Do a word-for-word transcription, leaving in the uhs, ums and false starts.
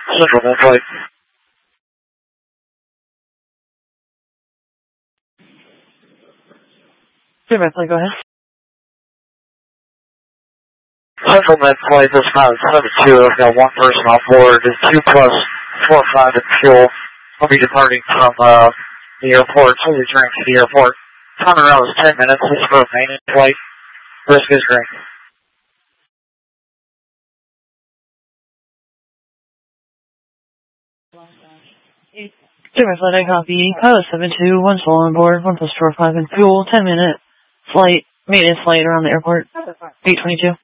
Central one flight. Standby flight, go ahead. Central Med flight, this pilot seven two, I've got one person on board, two plus four five in fuel. I'll be departing from uh, the airport, so we drink to the airport. Time around is ten minutes, this is for a maintenance flight. Risk is green. Standby flight, I copy. Pilot seven two, one soul on board, one plus four five in fuel, ten minute flight, maintenance flight around the airport, eight twenty-two.